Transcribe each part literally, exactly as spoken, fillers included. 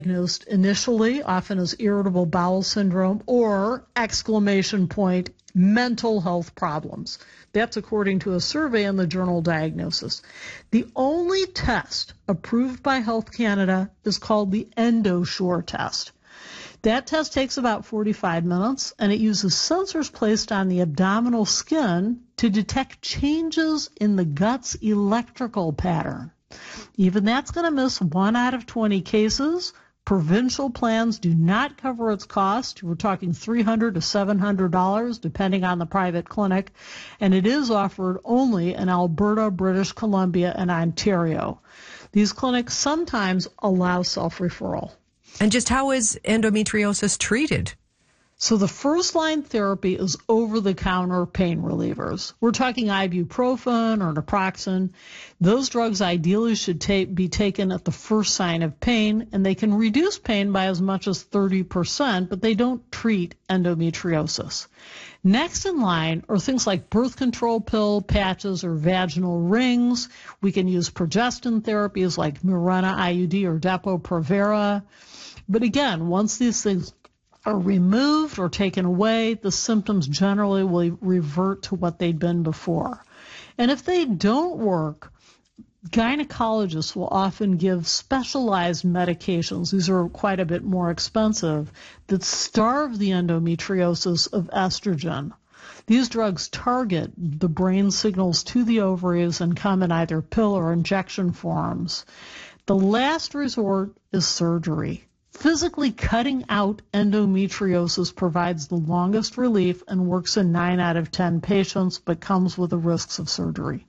Diagnosed initially, often as irritable bowel syndrome or exclamation point mental health problems. That's according to a survey in the journal Diagnosis. The only test approved by Health Canada is called the EndoSure test. That test takes about forty-five minutes, and it uses sensors placed on the abdominal skin to detect changes in the gut's electrical pattern. Even that's going to miss one out of twenty cases. Provincial plans do not cover its cost. We're talking three hundred dollars to seven hundred dollars, depending on the private clinic, and it is offered only in Alberta, British Columbia, and Ontario. These clinics sometimes allow self-referral. And just how is endometriosis treated? So the first-line therapy is over-the-counter pain relievers. We're talking ibuprofen or naproxen. Those drugs ideally should ta- be taken at the first sign of pain, and they can reduce pain by as much as thirty percent, but they don't treat endometriosis. Next in line are things like birth control pill, patches, or vaginal rings. We can use progestin therapies like Mirena I U D or Depo-Provera. But again, once these things are removed or taken away, the symptoms generally will revert to what they'd been before. And if they don't work, gynecologists will often give specialized medications. These are quite a bit more expensive, that starve the endometriosis of estrogen. These drugs target the brain signals to the ovaries and come in either pill or injection forms. The last resort is surgery. Physically cutting out endometriosis provides the longest relief and works in nine out of ten patients, but comes with the risks of surgery.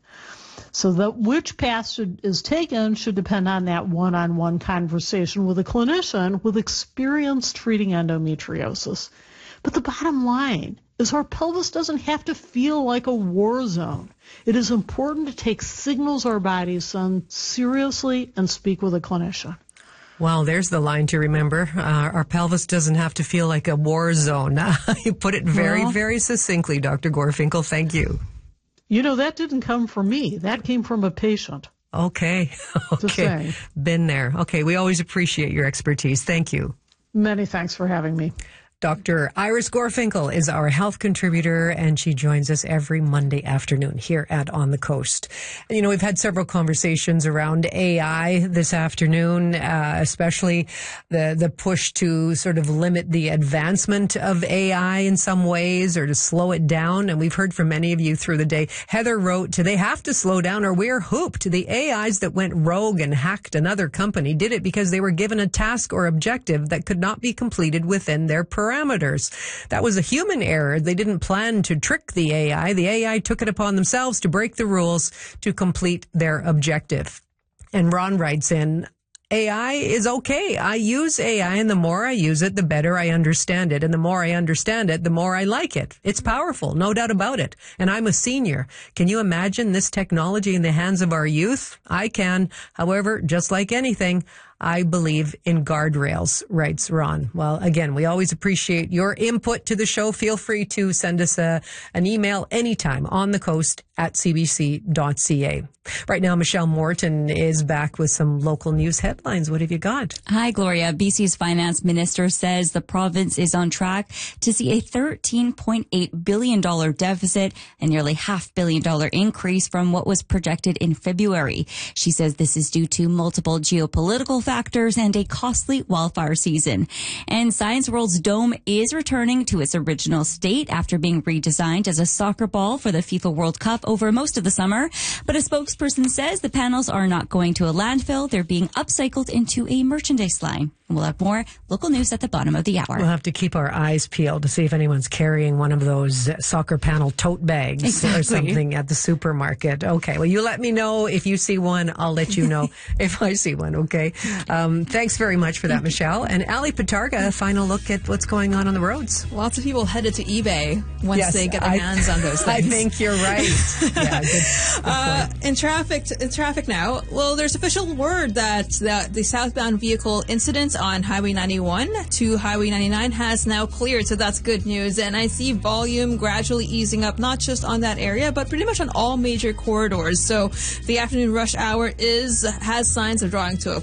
So that which path should, is taken should depend on that one-on-one conversation with a clinician with experience treating endometriosis. But the bottom line is our pelvis doesn't have to feel like a war zone. It is important to take signals our bodies send seriously and speak with a clinician. Well, there's the line to remember. Uh, our pelvis doesn't have to feel like a war zone. You put it very, well, very succinctly, Doctor Gorfinkel. Thank you. You know, that didn't come from me. That came from a patient. Okay. Okay. Been there. Okay. We always appreciate your expertise. Thank you. Many thanks for having me. Doctor Iris Gorfinkel is our health contributor, and she joins us every Monday afternoon here at On the Coast. And, you know, we've had several conversations around A I this afternoon, uh, especially the the push to sort of limit the advancement of A I in some ways or to slow it down. And we've heard from many of you through the day. Heather wrote, "Do they have to slow down or we're hooped? The A Is that went rogue and hacked another company did it because they were given a task or objective that could not be completed within their parameters. Parameters. That was a human error. They didn't plan to trick the A I. The A I took it upon themselves to break the rules to complete their objective." And Ron writes in, A I is okay. I use A I, and the more I use it, the better I understand it. And the more I understand it, the more I like it. It's powerful, no doubt about it. And I'm a senior. Can you imagine this technology in the hands of our youth? I can. However, just like anything, I believe in guardrails, writes Ron. Well, again, we always appreciate your input to the show. Feel free to send us a, an email anytime on the coast at c b c dot c a. Right now, Michelle Morton is back with some local news headlines. What have you got? Hi, Gloria. B C's finance minister says the province is on track to see a thirteen point eight billion dollars deficit, a nearly half billion dollar increase from what was projected in February. She says this is due to multiple geopolitical factors factors and a costly wildfire season. And Science World's Dome is returning to its original state after being redesigned as a soccer ball for the FIFA World Cup over most of the summer. But a spokesperson says the panels are not going to a landfill. They're being upcycled into a merchandise line. And we'll have more local news at the bottom of the hour. We'll have to keep our eyes peeled to see if anyone's carrying one of those soccer panel tote bags exactly. or something at the supermarket. Okay, well, you let me know if you see one. I'll let you know if I see one, okay? Um, thanks very much for that, Michelle. And Ali Patarga, a final look at what's going on on the roads. Lots of people headed to eBay once yes, they get their I, hands on those things. I think you're right. yeah, good, good uh, in traffic, in traffic now, well, there's official word that the, the southbound vehicle incident on Highway ninety-one to Highway ninety-nine has now cleared, so that's good news. And I see volume gradually easing up, not just on that area, but pretty much on all major corridors. So the afternoon rush hour is has signs of drawing to a close.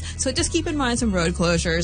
So just keep in mind some road closures.